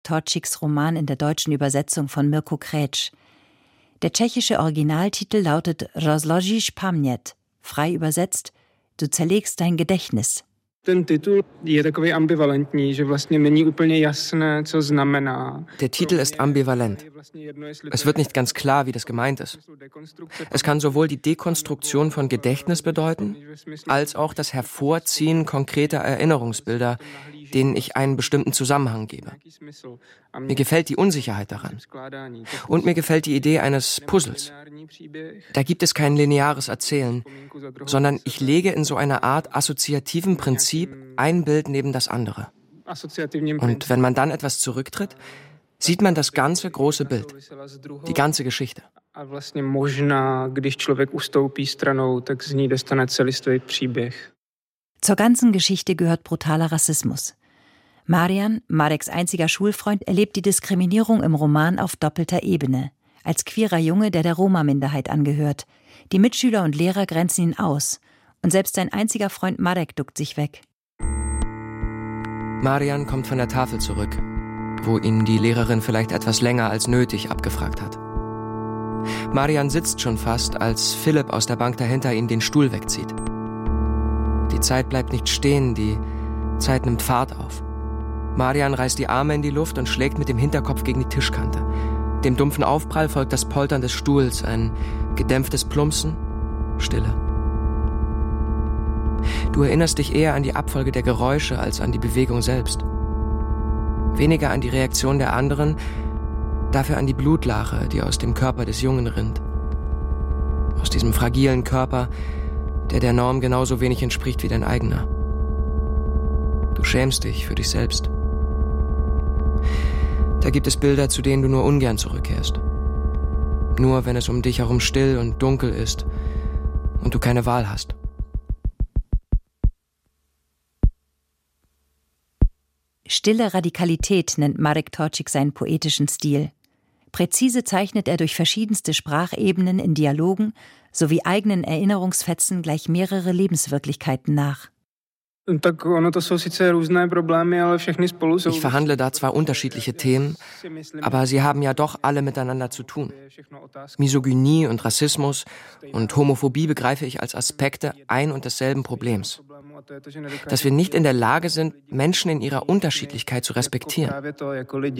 Torčiks Roman in der deutschen Übersetzung von Mirko Kretsch. Der tschechische Originaltitel lautet Rozložíš paměť, frei übersetzt: Du zerlegst dein Gedächtnis. Der Titel ist ambivalent. Es wird nicht ganz klar, wie das gemeint ist. Es kann sowohl die Dekonstruktion von Gedächtnis bedeuten, als auch das Hervorziehen konkreter Erinnerungsbilder, denen ich einen bestimmten Zusammenhang gebe. Mir gefällt die Unsicherheit daran. Und mir gefällt die Idee eines Puzzles. Da gibt es kein lineares Erzählen, sondern ich lege in so einer Art assoziativen Prinzip ein Bild neben das andere. Und wenn man dann etwas zurücktritt, sieht man das ganze große Bild, die ganze Geschichte. Zur ganzen Geschichte gehört brutaler Rassismus. Marian, Mareks einziger Schulfreund, erlebt die Diskriminierung im Roman auf doppelter Ebene. Als queerer Junge, der Roma-Minderheit angehört. Die Mitschüler und Lehrer grenzen ihn aus. Und selbst sein einziger Freund Marek duckt sich weg. Marian kommt von der Tafel zurück, wo ihn die Lehrerin vielleicht etwas länger als nötig abgefragt hat. Marian sitzt schon fast, als Philipp aus der Bank dahinter ihn den Stuhl wegzieht. Die Zeit bleibt nicht stehen, die Zeit nimmt Fahrt auf. Marian reißt die Arme in die Luft und schlägt mit dem Hinterkopf gegen die Tischkante. Dem dumpfen Aufprall folgt das Poltern des Stuhls, ein gedämpftes Plumpsen, Stille. Du erinnerst dich eher an die Abfolge der Geräusche als an die Bewegung selbst. Weniger an die Reaktion der anderen, dafür an die Blutlache, die aus dem Körper des Jungen rinnt. Aus diesem fragilen Körper, der Norm genauso wenig entspricht wie dein eigener. Du schämst dich für dich selbst. Da gibt es Bilder, zu denen du nur ungern zurückkehrst. Nur wenn es um dich herum still und dunkel ist und du keine Wahl hast. Stille Radikalität nennt Marek Torčík seinen poetischen Stil. Präzise zeichnet er durch verschiedenste Sprachebenen in Dialogen sowie eigenen Erinnerungsfetzen gleich mehrere Lebenswirklichkeiten nach. Ich verhandle da zwar unterschiedliche Themen, aber sie haben ja doch alle miteinander zu tun. Misogynie und Rassismus und Homophobie begreife ich als Aspekte ein und desselben Problems. Dass wir nicht in der Lage sind, Menschen in ihrer Unterschiedlichkeit zu respektieren.